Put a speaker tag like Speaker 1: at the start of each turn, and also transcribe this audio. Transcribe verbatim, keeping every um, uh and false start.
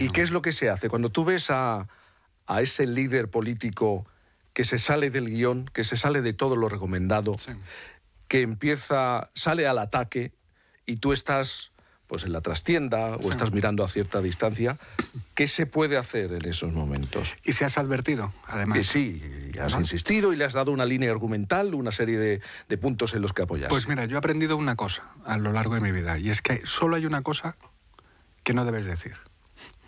Speaker 1: ¿Y qué es lo que se hace? Cuando tú ves a, a ese líder político que se sale del guión, que se sale de todo lo recomendado, sí. que empieza, sale al ataque y tú estás pues en la trastienda o sí. estás mirando a cierta distancia, ¿qué se puede hacer en esos momentos?
Speaker 2: Y si has advertido, además.
Speaker 1: Eh, sí, y has ¿no? insistido y le has dado una línea argumental, una serie de, de puntos en los que apoyarse.
Speaker 2: Pues mira, yo he aprendido una cosa a lo largo de mi vida, y es que solo hay una cosa que no debes decir.